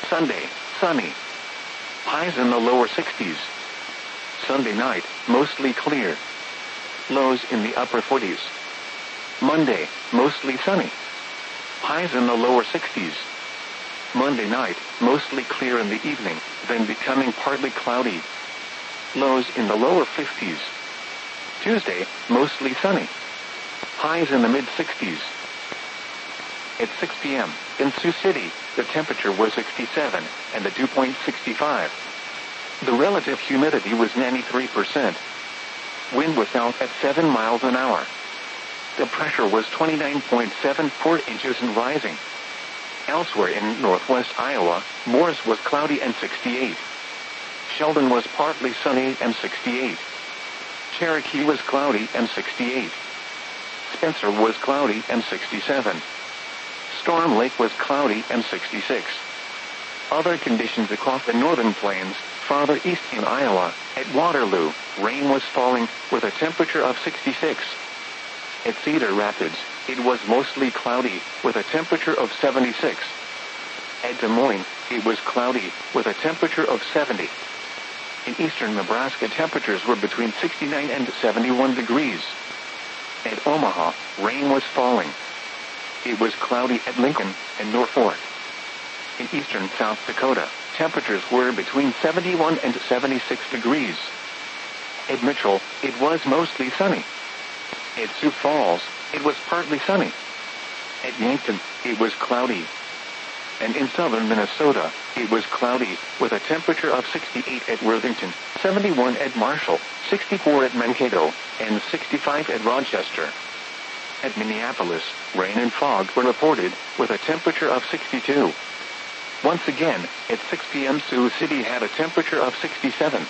Sunday, sunny. Highs in the lower 60s. Sunday night, mostly clear. Lows in the upper 40s. Monday, mostly sunny. Highs in the lower 60s. Monday night, mostly clear in the evening, then becoming partly cloudy. Lows in the lower 50s. Tuesday, mostly sunny. Highs in the mid-60s. At 6 p.m., in Sioux City, the temperature was 67, and the dew point 65. The relative humidity was 93%. Wind was south at 7 miles an hour. The pressure was 29.74 inches and rising. Elsewhere in northwest Iowa, Morris was cloudy and 68. Sheldon was partly sunny and 68. Cherokee was cloudy and 68. Spencer was cloudy and 67. Storm Lake was cloudy and 66. Other conditions across the northern plains, farther east in Iowa, at Waterloo, rain was falling with a temperature of 66. At Cedar Rapids, it was mostly cloudy with a temperature of 76. At Des Moines, it was cloudy with a temperature of 70. In eastern Nebraska, temperatures were between 69 and 71 degrees. At Omaha, rain was falling. It was cloudy at Lincoln and Norfolk. In eastern South Dakota, temperatures were between 71 and 76 degrees. At Mitchell, it was mostly sunny. At Sioux Falls, it was partly sunny. At Yankton, it was cloudy. And in southern Minnesota, it was cloudy, with a temperature of 68 at Worthington, 71 at Marshall, 64 at Mankato, and 65 at Rochester. At Minneapolis, rain and fog were reported, with a temperature of 62. Once again, at 6 p.m. Sioux City had a temperature of 67.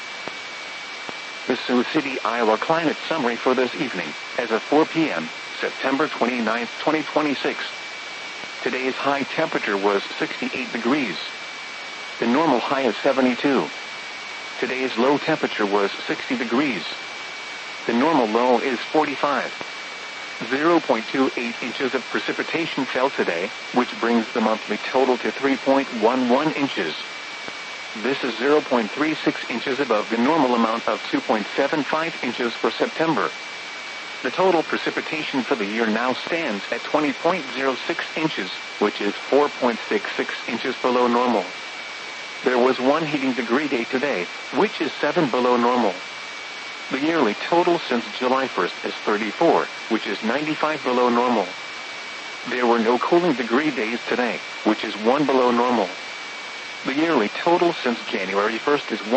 The Sioux City, Iowa climate summary for this evening, as of 4 p.m., September 29, 2026. Today's high temperature was 68 degrees. The normal high is 72. Today's low temperature was 60 degrees. The normal low is 45. 0.28 inches of precipitation fell today, which brings the monthly total to 3.11 inches. This is 0.36 inches above the normal amount of 2.75 inches for September. The total precipitation for the year now stands at 20.06 inches, which is 4.66 inches below normal. There was one heating degree day today, which is 7 below normal. The yearly total since July 1st is 34, which is 95 below normal. There were no cooling degree days today, which is 1 below normal. The yearly total since January 1st is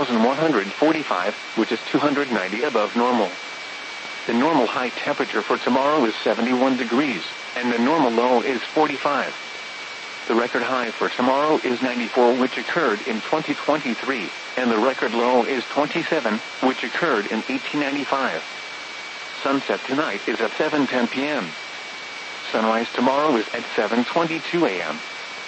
1,145, which is 290 above normal. The normal high temperature for tomorrow is 71 degrees, and the normal low is 45. The record high for tomorrow is 94, which occurred in 2023, and the record low is 27, which occurred in 1895. Sunset tonight is at 7:10 p.m. Sunrise tomorrow is at 7:22 a.m.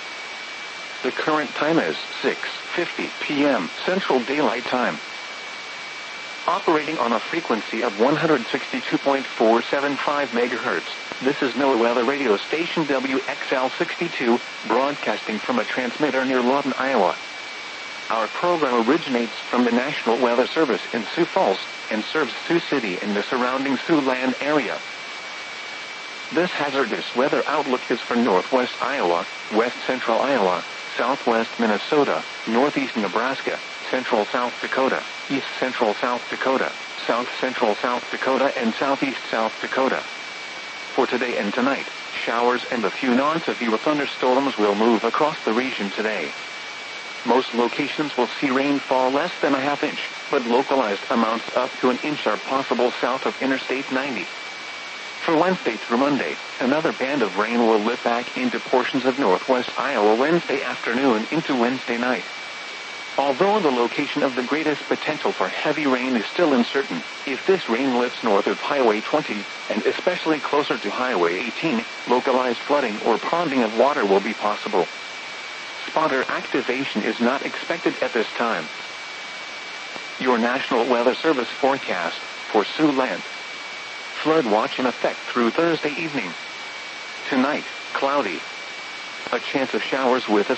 The current time is 6:50 p.m. Central Daylight Time. Operating on a frequency of 162.475 MHz, this is NOAA Weather Radio Station WXL62, broadcasting from a transmitter near Lawton, Iowa. Our program originates from the National Weather Service in Sioux Falls and serves Sioux City and the surrounding Siouxland area. This hazardous weather outlook is for northwest Iowa, west central Iowa, southwest Minnesota, northeast Nebraska, central South Dakota, east central South Dakota, south central South Dakota, and southeast South Dakota. For today and tonight, showers and a few non-severe thunderstorms will move across the region today. Most locations will see rainfall less than a half inch, but localized amounts up to an inch are possible south of Interstate 90. For Wednesday through Monday, another band of rain will lift back into portions of northwest Iowa Wednesday afternoon into Wednesday night. Although the location of the greatest potential for heavy rain is still uncertain, if this rain lifts north of Highway 20, and especially closer to Highway 18, localized flooding or ponding of water will be possible. Spotter activation is not expected at this time. Your National Weather Service forecast for Siouxland. Flood watch in effect through Thursday evening. Tonight, cloudy. A chance of showers with a